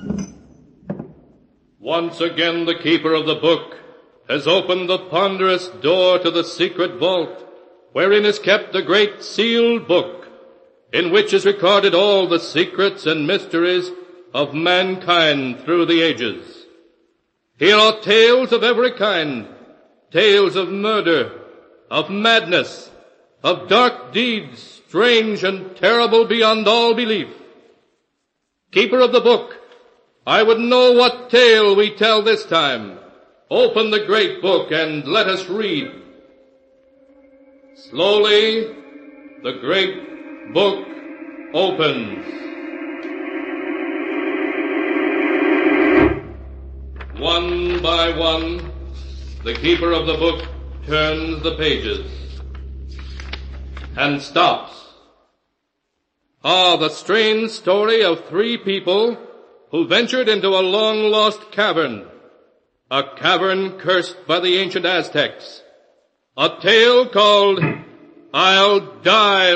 Once again the keeper of the book has opened the ponderous door to the secret vault, wherein is kept the great sealed book, in which is recorded all the secrets and mysteries of mankind through the ages. Here are tales of every kind, tales of murder, of madness, of dark deeds, strange and terrible beyond all belief. Keeper of the book, I would know what tale we tell this time. Open the great book and let us read. Slowly, the great book opens. One by one, the keeper of the book turns the pages and stops. The strange story of three people who ventured into a long-lost cavern, a cavern cursed by the ancient Aztecs, a tale called I'll Die